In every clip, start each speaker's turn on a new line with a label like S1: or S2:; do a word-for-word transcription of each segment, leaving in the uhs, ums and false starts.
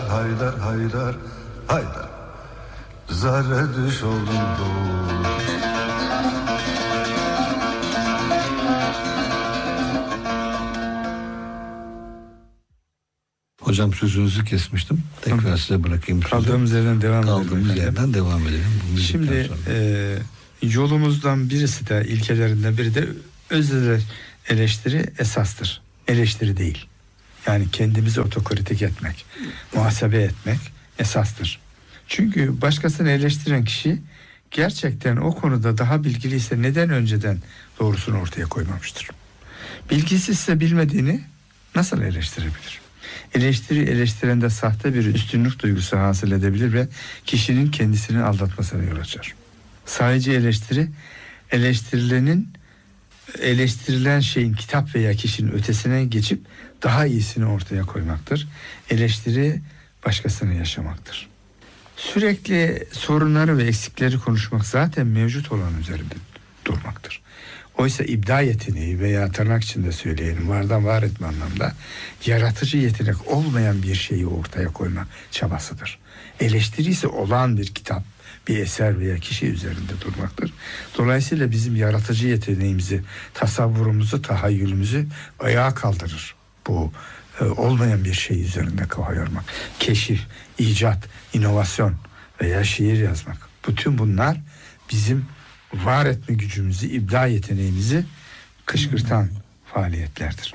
S1: haydar haydar haydar. Zerre düş oldum doğur.
S2: Hocam sözünüzü kesmiştim. Tekrar size bırakayım.
S3: Kaldığımız yerden devam edelim.
S2: Kaldığımız yerden devam edelim.
S3: Şimdi e, yolumuzdan birisi de, ilkelerinden biri de öz eleştiri esastır. Eleştiri değil. Yani kendimizi otokritik etmek, muhasebe etmek esastır. Çünkü başkasını eleştiren kişi gerçekten o konuda daha bilgiliyse neden önceden doğrusunu ortaya koymamıştır? Bilgisizse bilmediğini nasıl eleştirebilir? Eleştiri eleştirende sahte bir üstünlük duygusu hasıl edebilir ve kişinin kendisini aldatmasına yol açar. Sadece eleştiri, eleştirilenin eleştirilen şeyin kitap veya kişinin ötesine geçip daha iyisini ortaya koymaktır. Eleştiri başkasını yaşamaktır. Sürekli sorunları ve eksikleri konuşmak zaten mevcut olan üzerinde durmaktır. Oysa ibda yeteneği veya tırnak içinde söyleyelim vardan var etme anlamda yaratıcı yetenek olmayan bir şeyi ortaya koyma çabasıdır. Eleştiri ise olan bir kitap, bir eser veya kişi üzerinde durmaktır. Dolayısıyla bizim yaratıcı yeteneğimizi, tasavvurumuzu, tahayyülümüzü ayağa kaldırır. Bu e, olmayan bir şey üzerinde kafa yormak. Keşif, icat, inovasyon veya şiir yazmak. Bütün bunlar bizim var etme gücümüzü, ibda yeteneğimizi kışkırtan faaliyetlerdir.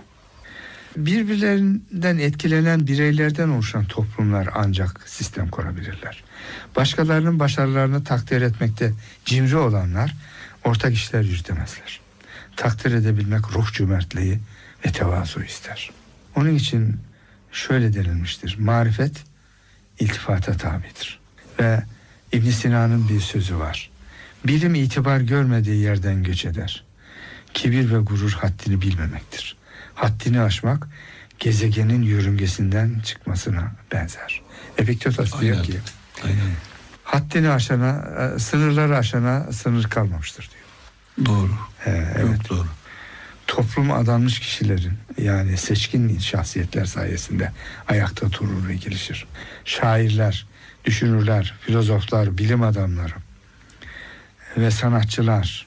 S3: Birbirlerinden etkilenen bireylerden oluşan toplumlar ancak sistem kurabilirler. Başkalarının başarılarını takdir etmekte cimri olanlar ortak işler yürütemezler. Takdir edebilmek ruh cömertliği ve tevazu ister. Onun için şöyle denilmiştir: marifet iltifata tabidir. Ve İbn Sina'nın bir sözü var: bilim itibar görmediği yerden göç eder. Kibir ve gurur haddini bilmemektir. Haddini aşmak gezegenin yörüngesinden çıkmasına benzer. Epiktetos diyor ki aynen. Haddini aşana, sınırları aşana sınır kalmamıştır diyor.
S2: Doğru.
S3: Ee, evet. Çok doğru. Topluma adanmış kişilerin, yani seçkin şahsiyetler sayesinde ayakta durur ve gelişir. Şairler, düşünürler, filozoflar, bilim adamları ve sanatçılar,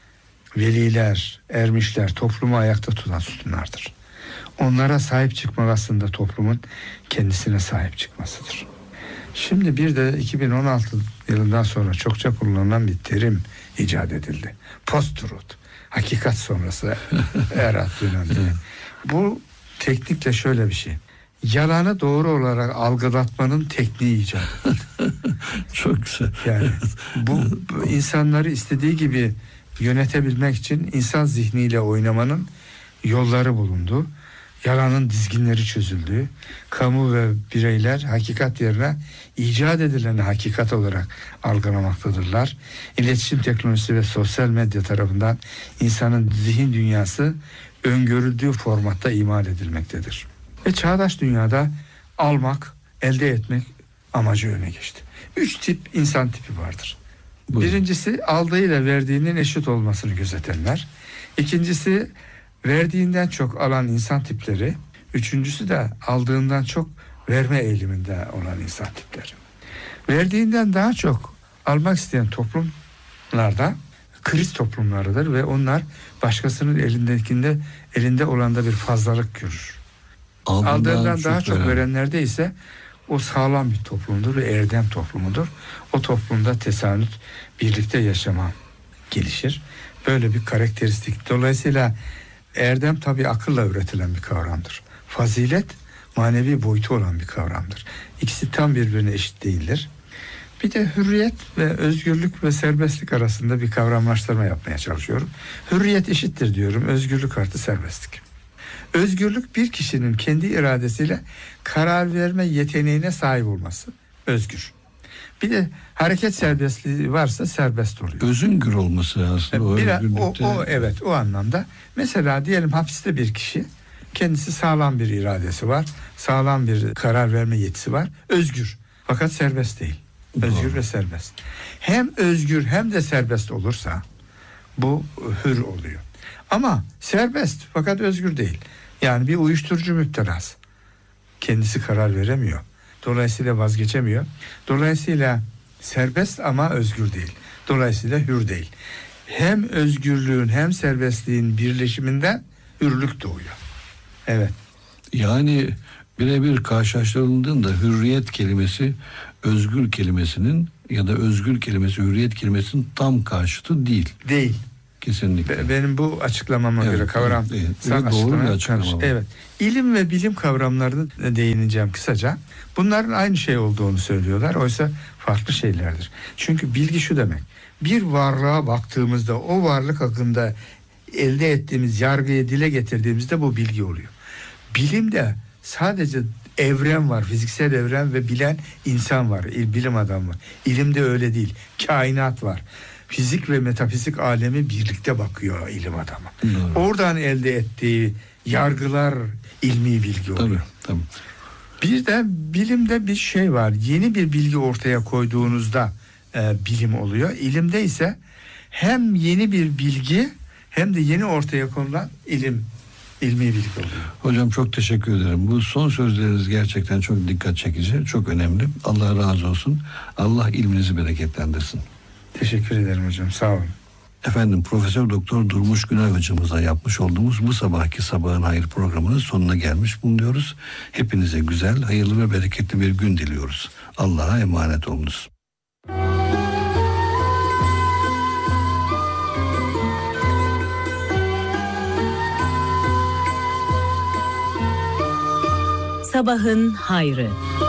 S3: veliler, ermişler toplumu ayakta tutan sütunlardır. Onlara sahip çıkmak aslında toplumun kendisine sahip çıkmasıdır. Şimdi bir de iki bin on altı yılından sonra çokça kullanılan bir terim icat edildi. Post-truth, hakikat sonrası era döneminde. Bu teknikle şöyle bir şey: yalanı doğru olarak algılatmanın tekniği icat edildi.
S2: Çok güzel.
S3: Yani bu, bu insanları istediği gibi yönetebilmek için insan zihniyle oynamanın yolları bulundu. Yalanın dizginleri çözüldü. Kamu ve bireyler hakikat yerine icat edileni hakikat olarak algılamaktadırlar. İletişim teknolojisi ve sosyal medya tarafından insanın zihin dünyası öngörüldüğü formatta imal edilmektedir. Ve çağdaş dünyada almak, elde etmek amacı öne geçti. Üç tip insan tipi vardır. Buyurun. Birincisi aldığıyla verdiğinin eşit olmasını gözetenler. İkincisi verdiğinden çok alan insan tipleri. Üçüncüsü de aldığından çok verme eğiliminde olan insan tipleri. Verdiğinden daha çok almak isteyen toplumlarda kriz toplumlarıdır ve onlar başkasının elindekinde elinde olanda bir fazlalık görür. Aldığından, Aldığından çok daha çok veren. verenlerde ise o sağlam bir toplumdur ve erdem toplumudur. O toplumda tesanüt, birlikte yaşama gelişir. Böyle bir karakteristik. Dolayısıyla erdem tabii akılla üretilen bir kavramdır. Fazilet manevi boyutu olan bir kavramdır. İkisi tam birbirine eşit değildir. Bir de hürriyet ve özgürlük ve serbestlik arasında bir kavramlaştırma yapmaya çalışıyorum. Hürriyet eşittir diyorum, özgürlük artı serbestlik. Özgürlük bir kişinin kendi iradesiyle karar verme yeteneğine sahip olması. Özgür. Bir de hareket serbestliği varsa serbest oluyor.
S2: Özgür olması aslında. O,
S3: Biraz, o, o evet o anlamda. Mesela diyelim hapiste bir kişi, kendisi sağlam bir iradesi var, sağlam bir karar verme yetisi var, özgür. Fakat serbest değil. Özgür Doğru. ve serbest. Hem özgür hem de serbest olursa bu hür oluyor. Ama serbest fakat özgür değil. Yani bir uyuşturucu müptelası. Kendisi karar veremiyor. Dolayısıyla vazgeçemiyor. Dolayısıyla serbest ama özgür değil. Dolayısıyla hür değil. Hem özgürlüğün hem serbestliğin birleşiminden hürlük doğuyor. Evet.
S2: Yani birebir karşılaştırıldığında hürriyet kelimesi özgür kelimesinin ya da özgür kelimesi hürriyet kelimesinin tam karşıtı değil.
S3: Değil.
S2: Kesinlikle.
S3: Be- Benim bu açıklamama
S2: Evet,
S3: göre kavram.
S2: evet, evet.
S3: Sen
S2: Evet, doğru bir
S3: açıklamaya
S2: açıklama
S3: karşı-
S2: bu.
S3: Evet. İlim ve bilim kavramlarını değineceğim kısaca. Bunların aynı şey olduğunu söylüyorlar. Oysa farklı şeylerdir. Çünkü bilgi şu demek. Bir varlığa baktığımızda o varlık hakkında elde ettiğimiz yargıyı dile getirdiğimizde bu bilgi oluyor. Bilimde sadece evren var, fiziksel evren ve bilen insan var, il- bilim adamı var. İlimde öyle değil, kainat var. Fizik ve metafizik alemi birlikte bakıyor ilim adamı.
S2: Doğru.
S3: Oradan elde ettiği yargılar ilmi bilgi oluyor.
S2: Tabii, tabii.
S3: Bir de bilimde bir şey var. Yeni bir bilgi ortaya koyduğunuzda e, bilim oluyor. İlimde ise hem yeni bir bilgi hem de yeni ortaya konulan ilim, ilmi bilgi oluyor.
S2: Hocam çok teşekkür ederim. Bu son sözleriniz gerçekten çok dikkat çekici, çok önemli. Allah razı olsun. Allah ilminizi bereketlendirsin.
S3: Teşekkür ederim hocam. Sağ olun.
S2: Efendim Profesör Doktor Durmuş Günay hocamızla yapmış olduğumuz bu sabahki Sabahın Hayır programının sonuna gelmiş bulunuyoruz. Hepinize güzel, hayırlı ve bereketli bir gün diliyoruz. Allah'a emanet olunuz.
S4: Sabahın Hayrı.